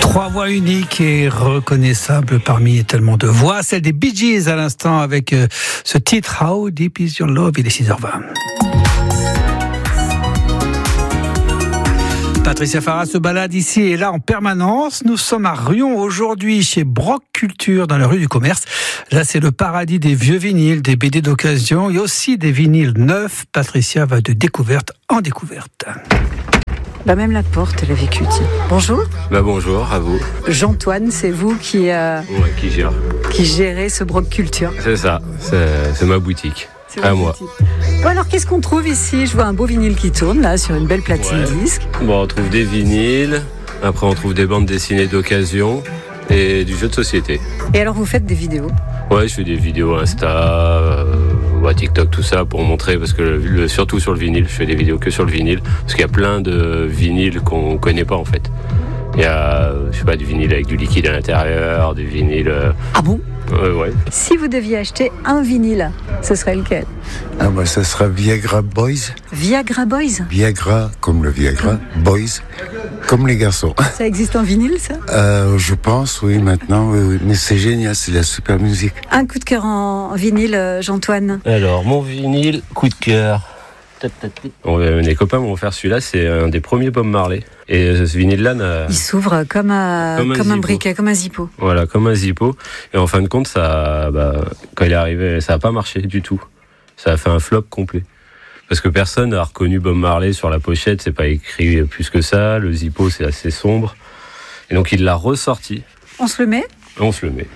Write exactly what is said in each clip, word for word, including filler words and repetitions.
Trois voix uniques et reconnaissables parmi tellement de voix. Celle des Bee Gees à l'instant avec ce titre How Deep Is Your Love. Il est six heures vingt. Patricia Farah se balade ici et là en permanence. Nous sommes à Riom aujourd'hui chez Brock Culture dans la rue du Commerce. Là, c'est le paradis des vieux vinyles, des B D d'occasion et aussi des vinyles neufs. Patricia va de découverte en découverte. Bah même la porte, elle a vécu. Bonjour. Bah bonjour, à vous. Jean-Toine, c'est vous qui, euh, ouais, qui gère. qui gérez ce Brock Culture. C'est ça, c'est, c'est ma boutique. C'est à moi. Bon alors, qu'est-ce qu'on trouve ici? Je vois un beau vinyle qui tourne là sur une belle platine ouais. disque. Bon, on trouve des vinyles, après on trouve des bandes dessinées d'occasion et du jeu de société. Et alors vous faites des vidéos? Ouais, je fais des vidéos Insta, euh, ouais, TikTok, tout ça pour montrer, parce que le, le, surtout sur le vinyle, je fais des vidéos que sur le vinyle, parce qu'il y a plein de vinyles qu'on connaît pas en fait. Il y a, je sais pas, du vinyle avec du liquide à l'intérieur, du vinyle. Euh... Ah bon? Euh, ouais. Si vous deviez acheter un vinyle, ce serait lequel? Ah bah ça sera Viagra Boys. Viagra Boys? Viagra comme le Viagra, Boys comme les garçons. Ça existe en vinyle, ça? euh, Je pense, oui, maintenant, oui, oui. Mais c'est génial, c'est de la super musique. Un coup de cœur en vinyle, Jean-Toine? Alors, mon vinyle, coup de cœur. Les copains m'ont offert celui-là, c'est un des premiers Bob Marley. Et ce vinyle-là, n'a... il s'ouvre comme, à, comme, un, comme un briquet, comme un zippo. Voilà, comme un zippo. Et en fin de compte, ça, bah, quand il est arrivé, ça n'a pas marché du tout. Ça a fait un flop complet. Parce que personne n'a reconnu Bob Marley sur la pochette, c'est pas écrit plus que ça. Le zippo, c'est assez sombre. Et donc, il l'a ressorti. On se le met? On se le met.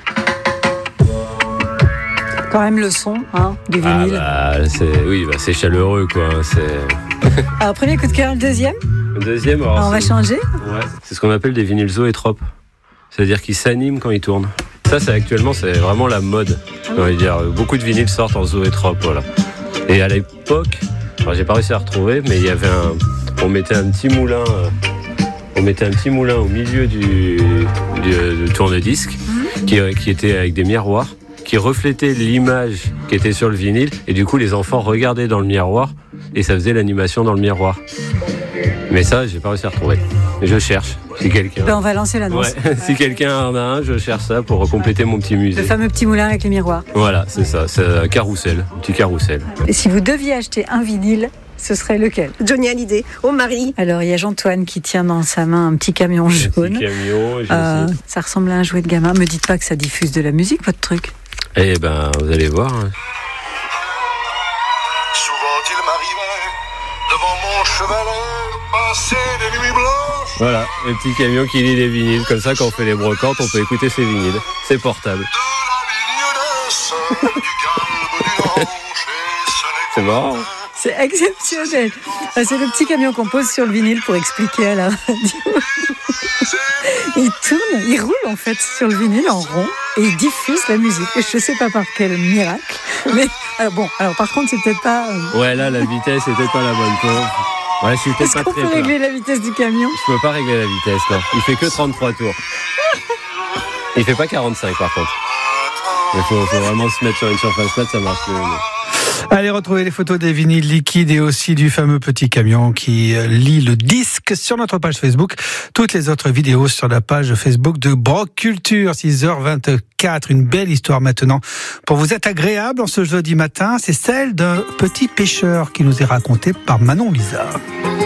Quand même le son hein, du vinyle. Ah bah, c'est, oui, bah, c'est chaleureux quoi. C'est... Alors premier coup de cœur, le deuxième. Le deuxième, alors, alors on va changer. Ouais. C'est ce qu'on appelle des vinyles zoétropes. C'est-à-dire qu'ils s'animent quand ils tournent. Ça, c'est actuellement, c'est vraiment la mode. J'ai envie de dire, beaucoup de vinyles sortent en zoétrope, voilà. Et à l'époque, alors j'ai pas réussi à retrouver, mais il y avait un, on mettait un petit moulin, euh, on mettait un petit moulin au milieu du, du, du tourne-disque, mmh. qui, qui était avec des miroirs, qui reflétait l'image qui était sur le vinyle, et du coup les enfants regardaient dans le miroir et ça faisait l'animation dans le miroir. Mais ça, j'ai pas réussi à retrouver. Je cherche. Si quelqu'un. Ben on va lancer l'annonce. Ouais. Si quelqu'un en a un, je cherche ça pour compléter mon petit musée. Le fameux petit moulin avec les miroirs. Voilà, c'est ça. C'est un carrousel, un petit carrousel. Et si vous deviez acheter un vinyle, ce serait lequel? Johnny Hallyday, au mari. Alors il y a Jean-Toine qui tient dans sa main un petit camion jaune. Un petit camion. Euh, ça ressemble à un jouet de gamin. Me dites pas que ça diffuse de la musique, votre truc. Eh ben, vous allez voir. Hein. Souvent il m'arrivait devant mon chevalet passer des nuits blanches. Voilà, le petit camion qui lit les vinyles. Comme ça, quand on fait les brocantes, on peut écouter ces vinyles. C'est portable. C'est marrant. C'est exceptionnel. C'est le petit camion qu'on pose sur le vinyle pour expliquer à la radio. Il tourne, il roule en fait sur le vinyle en rond et il diffuse la musique. Je sais pas par quel miracle, mais alors bon, alors par contre c'est peut-être pas. Euh... Ouais, là la vitesse c'est peut-être pas la bonne chose. Ouais, je suis peut-être Est-ce pas qu'on très peut peur. régler la vitesse du camion? Je peux pas régler la vitesse, non. Il fait que trente-trois tours. Il fait pas quarante-cinq par contre. Il faut, faut vraiment se mettre sur une surface plate, ça marche mieux. Allez retrouver les photos des vinyles liquides et aussi du fameux petit camion qui lit le disque sur notre page Facebook. Toutes les autres vidéos sur la page Facebook de Brock Culture. Six heures vingt-quatre, une belle histoire maintenant pour vous être agréable en ce jeudi matin. C'est celle d'un petit pêcheur qui nous est racontée par Manon Bizarre.